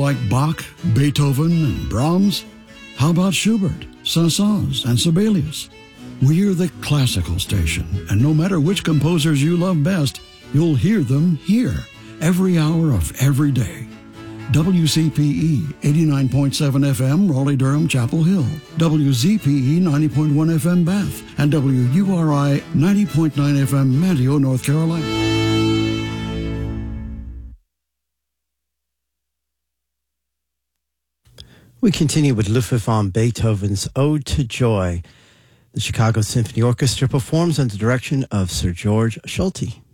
like Bach, Beethoven, and Brahms? How about Schubert, Saint-Saëns, and Sibelius? We're the classical station, and no matter which composers you love best, you'll hear them here, every hour of every day. WCPE 89.7 FM, Raleigh-Durham, Chapel Hill. WZPE 90.1 FM, Bath. And WURI 90.9 FM, Manteo, North Carolina. We continue with Ludwig van Beethoven's Ode to Joy. The Chicago Symphony Orchestra performs under the direction of Sir George Solti.